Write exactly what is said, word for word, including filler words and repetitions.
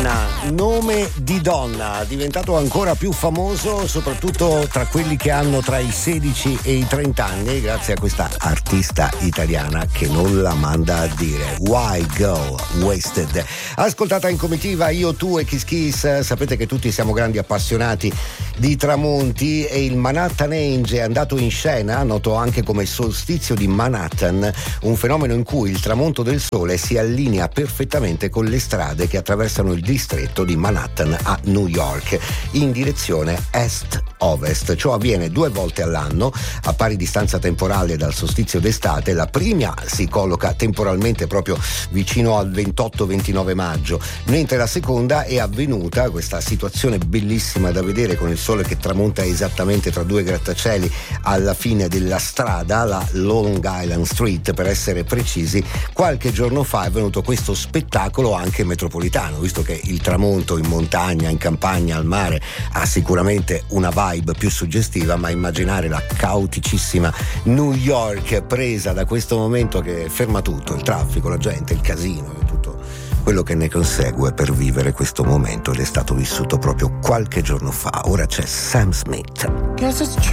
Madonna, nome di donna, diventato ancora più famoso soprattutto tra quelli che hanno tra i sedici e i trenta anni grazie a questa artista italiana che non la manda a dire. Why Go Wasted, ascoltata in comitiva io, tu e Kiss Kiss. Sapete che tutti siamo grandi appassionati di tramonti e il Manhattan Age è andato in scena, noto anche come solstizio di Manhattan, un fenomeno in cui il tramonto del sole si allinea perfettamente con le strade che attraversano il distretto di Manhattan a New York in direzione est-ovest. Ciò avviene due volte all'anno a pari distanza temporale dal solstizio d'estate. La prima si colloca temporalmente proprio vicino al ventotto ventinove maggio, mentre la seconda è avvenuta, questa situazione bellissima da vedere con il sole che tramonta esattamente tra due grattacieli alla fine della strada, la Long Island Street per essere precisi. Qualche giorno fa è venuto questo spettacolo anche metropolitano, visto che il tramonto in montagna, in campagna, al mare ha sicuramente una vibe più suggestiva, ma immaginare la caoticissima New York presa da questo momento che ferma tutto, il traffico, la gente, il casino e tutto quello che ne consegue per vivere questo momento, ed è stato vissuto proprio qualche giorno fa. Ora c'è Sam Smith. Guess it's true.